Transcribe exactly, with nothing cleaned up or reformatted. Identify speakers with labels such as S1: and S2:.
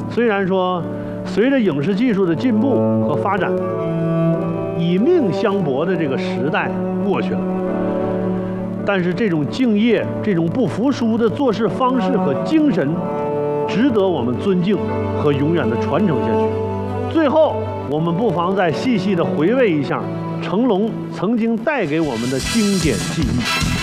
S1: 虽然说随着影视技术的进步和发展，以命相搏的这个时代过去了，但是这种敬业、这种不服输的做事方式和精神，值得我们尊敬和永远的传承下去。最后，我们不妨再细细的回味一下成龙曾经带给我们的经典记忆。